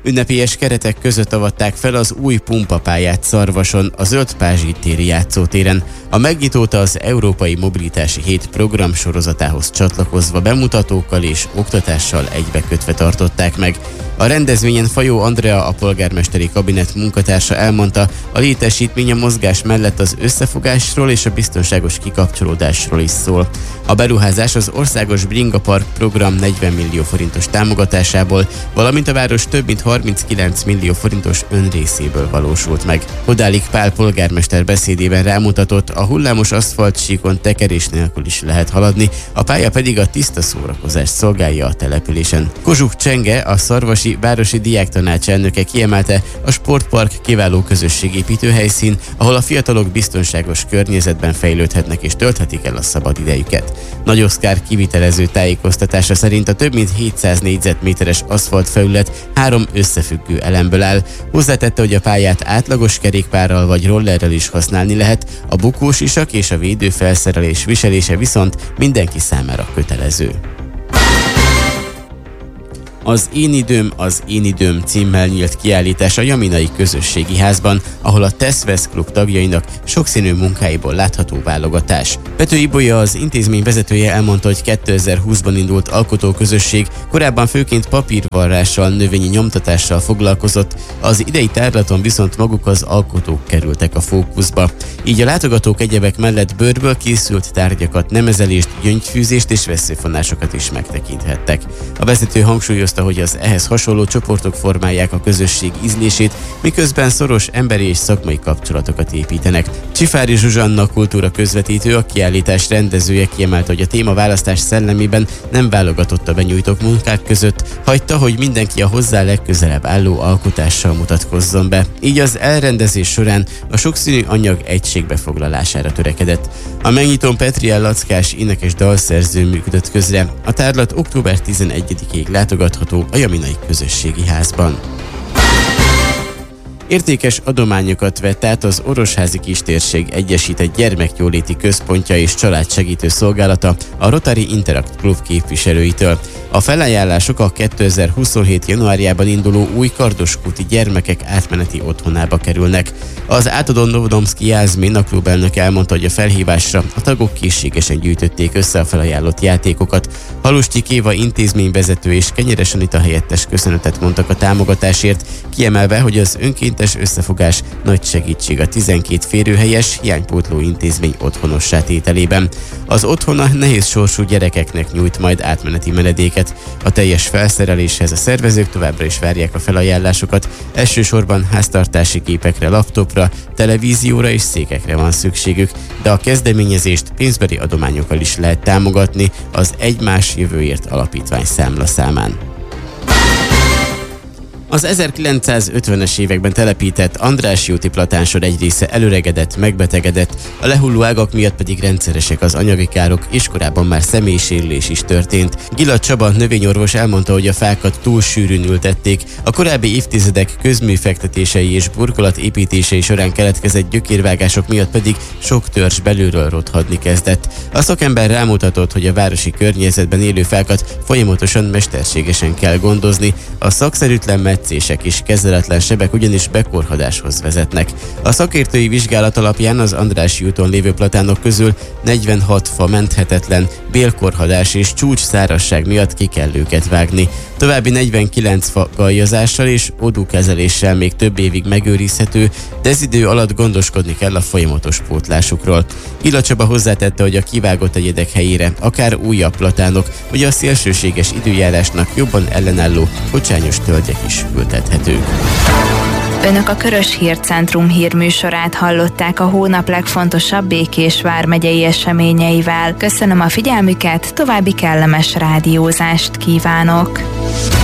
Ünnepélyes keretek között avatták fel az új pumpapályát Szarvason, a Zöld Pázsit téri játszótéren. A megnyitót az Európai Mobilitási Hét program sorozatához csatlakozva bemutatókkal és oktatással egybekötve tartották meg. A rendezvényen Fajó Andrea, a polgármesteri kabinet munkatársa elmondta, a létesítmény a mozgás mellett az összefogásról és a biztonságos kikapcsolódásról is szól. A beruházás az Országos Bringa Park program 40 millió forintos támogatásából, valamint a város több mint 39 millió forintos önrészéből valósult meg. Kodálik Pál polgármester beszédében rámutatott, a hullámos aszfaltsíkon tekerés nélkül is lehet haladni, a pálya pedig a tiszta szórakozást szolgálja a településen. Kozsuk Csenge, a Szarvasi Városi Diáktanács elnöke kiemelte, a sportpark kiváló közösségépítő helyszín, ahol a fiatalok biztonságos környezetben fejlődhetnek és tölthetik el a szabad idejüket. Nagy Oszkár kivitelező tájékoztatása szerint a több mint 700 négyzetméteres aszfaltfelület 3 összefüggő elemből áll. Hozzátette, hogy a pályát átlagos kerékpárral vagy rollerrel is használni lehet, a bukósisak és a védőfelszerelés viselése viszont mindenki számára kötelező. Az Én időm címmel nyílt kiállítás a Jaminai Közösségi Házban, ahol a Tesz-Vesz Klub tagjainak sokszínű munkáiból látható válogatás. Pető Ibolya, az intézmény vezetője elmondta, hogy 2020-ban indult alkotóközösség, korábban főként papírvarrással, növényi nyomtatással foglalkozott, az idei tárlaton viszont maguk az alkotók kerültek a fókuszba. Így a látogatók egyebek mellett bőrből készült tárgyakat, nemezelést, gyöngyfűzést és vesszőfonásokat is megtekinthettek. A vezető hangsúlyozta, hogy az ehhez hasonló csoportok formálják a közösség ízlését, miközben szoros emberi és szakmai kapcsolatokat építenek. Csifári Zsuzsanna kultúra közvetítő, a kiállítás rendezője kiemelte, hogy a témaválasztás szellemében nem válogatott a benyújtott munkák között, hagyta, hogy mindenki a hozzá legközelebb álló alkotással mutatkozzon be. Így az elrendezés során a sokszínű anyag egységbefoglalására törekedett. A megnyitón Petriel Lackás énekes dalszerző működött közre. A tárlat október 11-ig látogatható a Jaminai Közösségi Házban. Értékes adományokat vett át az Orosházi Kistérség Egyesített Gyermekjóléti Központja és Családsegítő Szolgálata, a Rotary Interact Klub képviselőitől. A felajánlások a 2027. januárjában induló új Kardoskúti gyermekek átmeneti otthonába kerülnek. Az átadó Novodomszki Jászmin, a klub elnök elmondta, hogy a felhívásra a tagok készségesen gyűjtötték össze a felajánlott játékokat. Halustyi Éva intézményvezető és Kenyeres Anita helyettes köszönetet mondtak a támogatásért, kiemelve, hogy az önkéntes összefogás nagy segítség a 12 férőhelyes hiánypótló intézmény otthonossá tételében. Az otthona nehéz sorsú gyerekeknek nyújt majd átmeneti menedéket. A teljes felszereléshez a szervezők továbbra is várják a felajánlásokat, elsősorban háztartási gépekre, laptopra, televízióra és székekre van szükségük, de a kezdeményezést pénzbeli adományokkal is lehet támogatni az Egymás Jövőért alapítvány számlaszámán. Az 1950-es években telepített Andrássy úti platánsor egy része előregedett, megbetegedett, a lehulló ágak miatt pedig rendszeresek az anyagi károk, és korábban már személysérülés is történt. Gila Csaba növényorvos elmondta, hogy a fákat túl sűrűn ültették, a korábbi évtizedek közműfektetései és burkolat építései során keletkezett gyökérvágások miatt pedig sok törzs belülről rothadni kezdett. A szakember rámutatott, hogy a városi környezetben élő fákat folyamatosan mesterségesen kell gondozni, a szakszerűtlen metszések és kezeletlen sebek ugyanis bekorhadáshoz vezetnek. A szakértői vizsgálat alapján az Andrássy úton lévő platánok közül 46 fa menthetetlen, bélkorhadás és csúcsszárasság miatt ki kell őket vágni. További 49 fa galjazással és odúkezeléssel még több évig megőrizhető, de ez idő alatt gondoskodni kell a folyamatos pótlásukról. Gila Csaba hozzátette, hogy a kivágott egyedek helyére akár újabb platánok, vagy a szélsőséges időjárásnak jobban ellenálló kocsányos tölgyek is ültethetők. Önök a Körös Hírcentrum hírműsorát hallották a hónap legfontosabb Békés vármegyei eseményeivel. Köszönöm a figyelmüket, további kellemes rádiózást kívánok!